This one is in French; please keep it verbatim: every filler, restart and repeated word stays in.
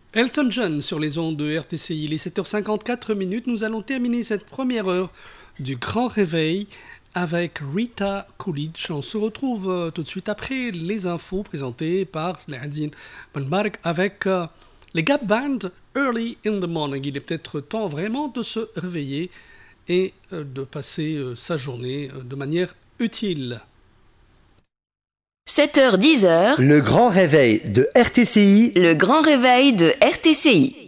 Elton John sur les ondes de R T C I, il est sept heures cinquante-quatre minutes. Nous allons terminer cette première heure du Grand Réveil avec Rita Coolidge. On se retrouve euh, tout de suite après les infos présentées par Sladine Benbarek avec euh, les Gap Band Early in the Morning. Il est peut-être temps vraiment de se réveiller et euh, de passer euh, sa journée euh, de manière utile. sept heures dix. Le grand réveil de R T C I. Le grand réveil de R T C I.